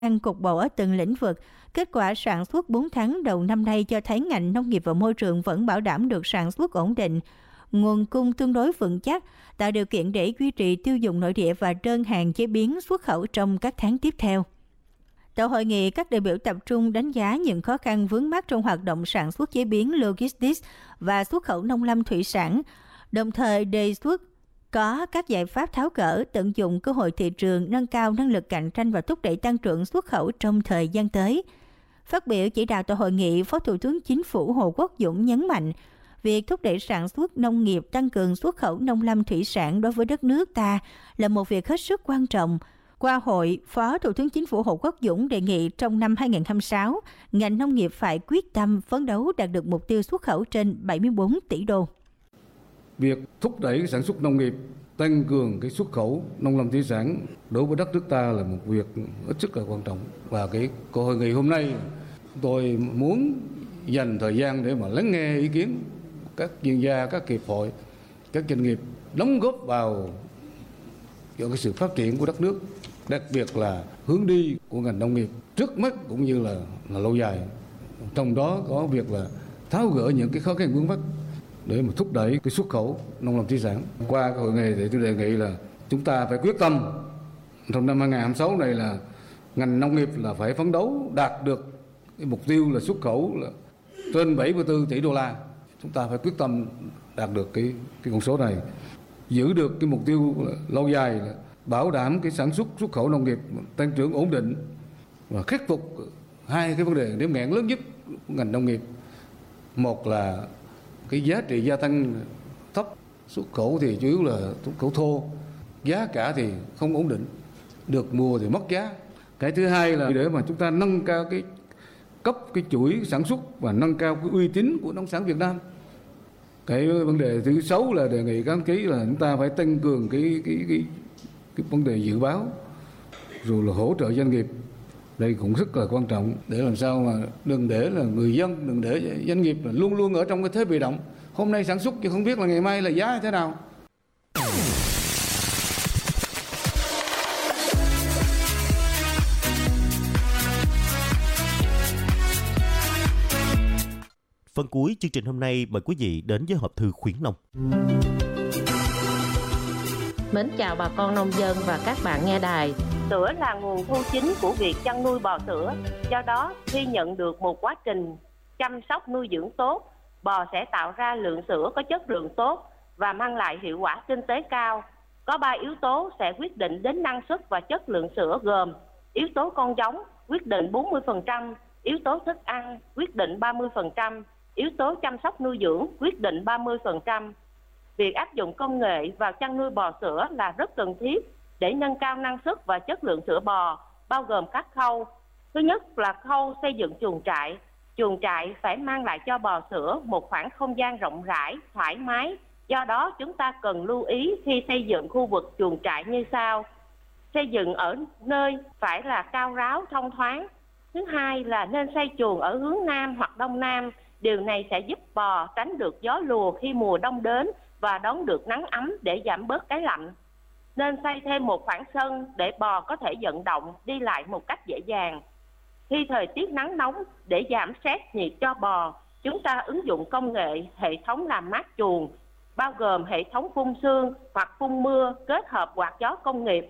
tăng cục bộ ở từng lĩnh vực. Kết quả sản xuất 4 tháng đầu năm nay cho thấy ngành nông nghiệp và môi trường vẫn bảo đảm được sản xuất ổn định, nguồn cung tương đối vững chắc, tạo điều kiện để duy trì tiêu dùng nội địa và đơn hàng chế biến xuất khẩu trong các tháng tiếp theo. Tại hội nghị, các đại biểu tập trung đánh giá những khó khăn vướng mắc trong hoạt động sản xuất chế biến logistics và xuất khẩu nông lâm thủy sản, đồng thời đề xuất có các giải pháp tháo gỡ, tận dụng cơ hội thị trường, nâng cao năng lực cạnh tranh và thúc đẩy tăng trưởng xuất khẩu trong thời gian tới. Phát biểu chỉ đạo tại hội nghị, Phó Thủ tướng Chính phủ Hồ Quốc Dũng nhấn mạnh, việc thúc đẩy sản xuất nông nghiệp, tăng cường xuất khẩu nông lâm thủy sản đối với đất nước ta là một việc hết sức quan trọng. Qua hội, Phó Thủ tướng Chính phủ Hồ Quốc Dũng đề nghị trong năm 2026, ngành nông nghiệp phải quyết tâm phấn đấu đạt được mục tiêu xuất khẩu trên 74 tỷ đô. Việc thúc đẩy sản xuất nông nghiệp, tăng cường cái xuất khẩu nông lâm thủy sản đối với đất nước ta là một việc hết sức là quan trọng. Và cái hội nghị hôm nay tôi muốn dành thời gian để mà lắng nghe ý kiến các chuyên gia, các hiệp hội, các doanh nghiệp đóng góp vào cái sự phát triển của đất nước, đặc biệt là hướng đi của ngành nông nghiệp trước mắt cũng như là lâu dài. Trong đó có việc là tháo gỡ những cái khó khăn vướng mắc để mà thúc đẩy cái xuất khẩu nông lâm thủy sản. Qua cái hội nghị thì tôi đề nghị là chúng ta phải quyết tâm trong năm 2026 này là ngành nông nghiệp là phải phấn đấu đạt được cái mục tiêu là xuất khẩu là trên 74 tỷ đô la. Chúng ta phải quyết tâm đạt được cái con số này, giữ được cái mục tiêu lâu dài là bảo đảm cái sản xuất xuất khẩu nông nghiệp tăng trưởng ổn định và khắc phục hai cái vấn đề điểm nghẽn lớn nhất của ngành nông nghiệp. Một là cái giá trị gia tăng thấp, xuất khẩu thì chủ yếu là xuất khẩu thô, giá cả thì không ổn định, được mua thì mất giá. Cái thứ hai là để mà chúng ta nâng cao cái cấp cái chuỗi sản xuất và nâng cao cái uy tín của nông sản Việt Nam. Cái vấn đề thứ 6 là đề nghị các đồng chí là chúng ta phải tăng cường cái vấn đề dự báo rồi là hỗ trợ doanh nghiệp. Đây cũng rất là quan trọng để làm sao mà đừng để là người dân, đừng để doanh nghiệp là luôn luôn ở trong cái thế bị động. Hôm nay sản xuất chứ không biết là ngày mai là giá thế nào. Phần cuối chương trình hôm nay mời quý vị đến với hộp thư khuyến nông. Mến chào bà con nông dân và các bạn nghe đài. Sữa là nguồn thu chính của việc chăn nuôi bò sữa. Do đó, khi nhận được một quá trình chăm sóc nuôi dưỡng tốt, bò sẽ tạo ra lượng sữa có chất lượng tốt và mang lại hiệu quả kinh tế cao. Có 3 yếu tố sẽ quyết định đến năng suất và chất lượng sữa gồm: yếu tố con giống quyết định 40%, yếu tố thức ăn quyết định 30%, yếu tố chăm sóc nuôi dưỡng quyết định 30%. Việc áp dụng công nghệ vào chăn nuôi bò sữa là rất cần thiết để nâng cao năng suất và chất lượng sữa bò, bao gồm các khâu. Thứ nhất là khâu xây dựng chuồng trại. Chuồng trại phải mang lại cho bò sữa một khoảng không gian rộng rãi, thoải mái. Do đó chúng ta cần lưu ý khi xây dựng khu vực chuồng trại như sau. Xây dựng ở nơi phải là cao ráo, thông thoáng. Thứ hai là nên xây chuồng ở hướng Nam hoặc Đông Nam. Điều này sẽ giúp bò tránh được gió lùa khi mùa đông đến và đón được nắng ấm để giảm bớt cái lạnh. Nên xây thêm một khoảng sân để bò có thể vận động, đi lại một cách dễ dàng. Khi thời tiết nắng nóng, để giảm stress nhiệt cho bò, chúng ta ứng dụng công nghệ hệ thống làm mát chuồng, bao gồm hệ thống phun sương hoặc phun mưa kết hợp quạt gió công nghiệp.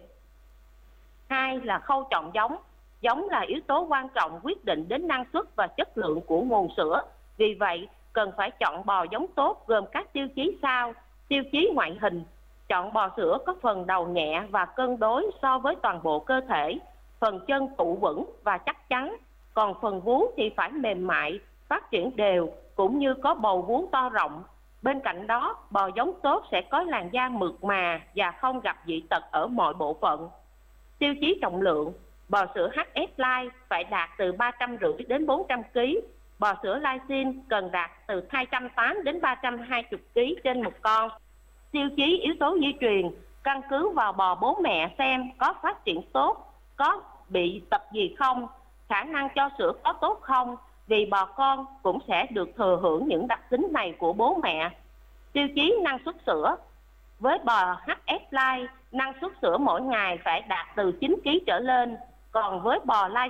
Hai là khâu chọn giống. Giống là yếu tố quan trọng quyết định đến năng suất và chất lượng của nguồn sữa. Vì vậy, cần phải chọn bò giống tốt gồm các tiêu chí sau. Tiêu chí ngoại hình. Chọn bò sữa có phần đầu nhẹ và cân đối so với toàn bộ cơ thể. Phần chân tụ vững và chắc chắn. Còn phần vú thì phải mềm mại, phát triển đều, cũng như có bầu vú to rộng. Bên cạnh đó, bò giống tốt sẽ có làn da mượt mà và không gặp dị tật ở mọi bộ phận. Tiêu chí trọng lượng. Bò sữa HF Light phải đạt từ 350 đến 400 kg. Bò sữa Lysine cần đạt từ 280 đến 320 kg trên một con. Tiêu chí yếu tố di truyền, căn cứ vào bò bố mẹ xem có phát triển tốt, có bị tật gì không, khả năng cho sữa có tốt không, vì bò con cũng sẽ được thừa hưởng những đặc tính này của bố mẹ. Tiêu chí năng suất sữa. Với bò HF Light, năng suất sữa mỗi ngày phải đạt từ 9 kg trở lên. Còn với bò lai